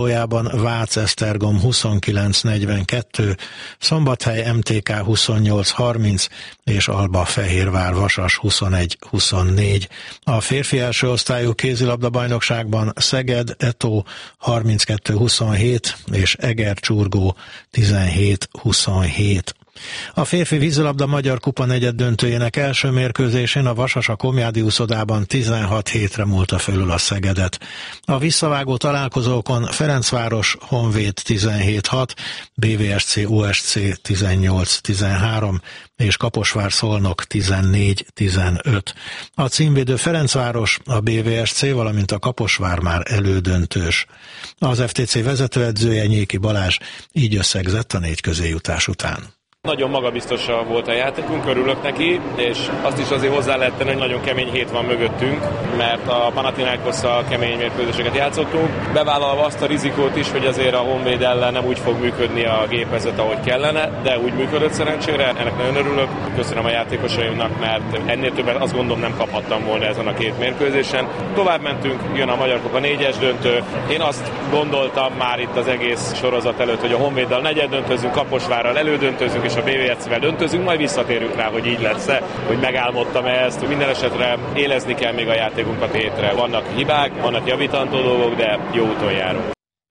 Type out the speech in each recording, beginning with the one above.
Vác-Esztergom 29-42, Szombathely MTK 28-30 és Alba-Fehérvár-Vasas 21-24. A férfi első osztályú kézilabda bajnokságban Szeged Eto 32-27 és Eger-Csurgó 17-27. A férfi vízilabda Magyar Kupa negyeddöntőjének első mérkőzésén a Vasas a Komjádi úszodában 16-7-re múlta fölül a Szegedet. A visszavágó találkozókon Ferencváros Honvéd 17-6, BVSC-OSC 18-13 és Kaposvár Szolnok 14-15. A címvédő Ferencváros, a BVSC, valamint a Kaposvár már elődöntős. Az FTC vezetőedzője Nyéki Balázs így összegzett a 4 közéjutás után. Nagyon magabiztosan volt a játékunk, örülök neki, és azt is azért hozzá lehet tenni, hogy nagyon kemény hét van mögöttünk, mert a Panathinaikosszal kemény mérkőzéseket játszottunk, bevállalva azt a rizikót is, hogy azért a Honvéd ellen nem úgy fog működni a gépezet, ahogy kellene, de úgy működött szerencsére, ennek nagyon örülök. Köszönöm a játékosaimnak, mert ennél többet azt gondolom nem kaphattam volna ezen a 2 mérkőzésen. Tovább mentünk, jön a Magyar Kupa 4-es döntő. Én azt gondoltam már itt az egész sorozat előtt, hogy a Honvéddal negyeddöntözünk, Kaposvárral elődöntözünk, és a BVSC-vel döntözünk, majd visszatérünk rá, hogy így lesz-e, hogy megálmodtam ezt. Minden esetre élezni kell még a játékunkat hétre. Vannak hibák, vannak javítandó dolgok, de jó úton járunk.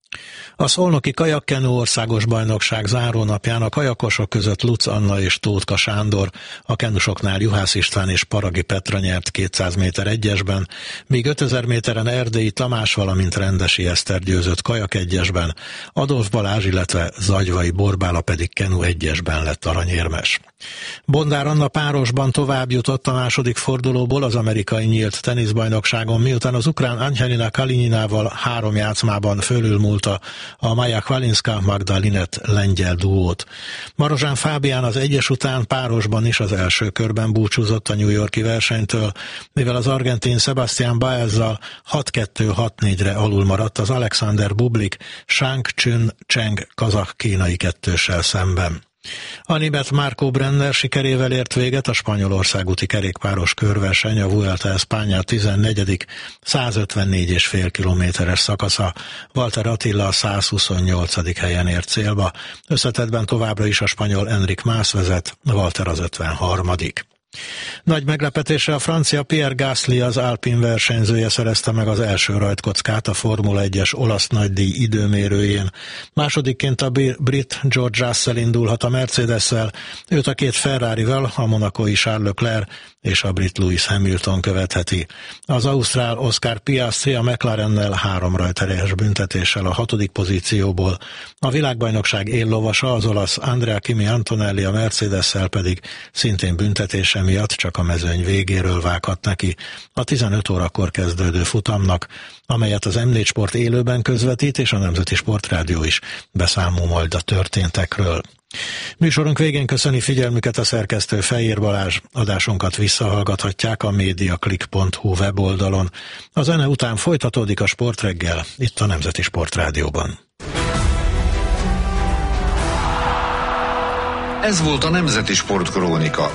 A szolnoki kajakkenu országos bajnokság zárónapján a kajakosok között Luc Anna és Tótka Sándor, a kenusoknál Juhász István és Paragi Petra nyert 200 méter egyesben, míg 5000 méteren Erdélyi Tamás, valamint Rendesi Eszter győzött kajak egyesben, Adolf Balázs, illetve Zagyvai Borbála pedig kenu egyesben lett aranyérmes. Bondár Anna párosban tovább jutott a második fordulóból az amerikai nyílt teniszbajnokságon, miután az ukrán Angelina Kalininával 3 játszmában fölülmúlta a Maja Kvalinska-Magda Linett lengyel duót. Marozsán Fábián az egyes után párosban is az első körben búcsúzott a New York-i versenytől, mivel az argentin Sebastián Baezzal 6-2-6-4-re alul maradt az Alexander Bublik Shang Chun Cheng kazah-kínai kettőssel szemben. A német Marco Brenner sikerével ért véget a spanyolország úti kerékpáros körverseny, a Vuelta a España 14. 154,5 kilométeres szakasza. Walter Attila a 128. helyen ért célba. Összetettben továbbra is a spanyol Enric Mas vezet, Walter az 53. Nagy meglepetésre a francia Pierre Gasly, az Alpine versenyzője szerezte meg az első rajtkockát a Formula 1-es olasz nagydíj időmérőjén. Másodikként a brit George Russell indulhat a Mercedes-szel, őt a 2 Ferrarival, a monacói Charles Leclerc és a brit Lewis Hamilton követheti. Az ausztrál Oscar Piastri a McLarennel 3 rajterhes büntetéssel a 6. pozícióból, a világbajnokság éllovasa az olasz Andrea Kimi Antonelli a Mercedes-szel pedig szintén büntetése miatt csak a mezőny végéről vághat neki a 15 órakor kezdődő futamnak, amelyet az M4 Sport élőben közvetít, és a Nemzeti Sportrádió is beszámol majd a történtekről. Műsorunk végén köszöni figyelmüket a szerkesztő Fejér Balázs, adásunkat visszahallgathatják a mediaclick.hu weboldalon. A zene után folytatódik a Sportreggel, itt a Nemzeti Sportrádióban. Ez volt a Nemzeti Sportkrónika.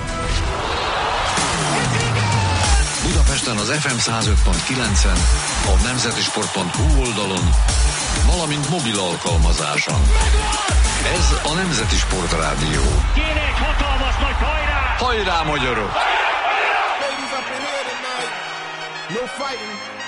Budapesten az FM 105.9-en, a nemzetisport.hu oldalon, valamint mobil alkalmazáson. Ez a Nemzeti Sportrádió. Kéne egy hatalmas nagy hajrá! Hajrá, magyarok! Ladies up in here tonight. No fighting.